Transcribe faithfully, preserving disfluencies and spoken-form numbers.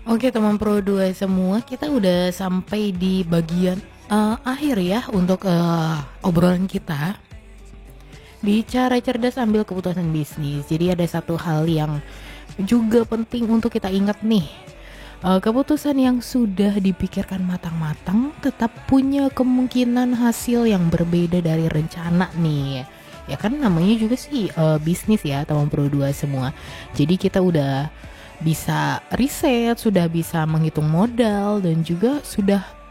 Oke teman Pro dua semua, kita udah sampai di bagian uh, akhir ya untuk uh, obrolan kita. Bicara cerdas ambil keputusan bisnis. Jadi ada satu hal yang juga penting untuk kita ingat nih. Uh, keputusan yang sudah dipikirkan matang-matang tetap punya kemungkinan hasil yang berbeda dari rencana nih. Ya kan namanya juga sih uh, bisnis ya teman Pro dua semua. Jadi kita udah bisa riset, sudah bisa menghitung modal dan juga sudah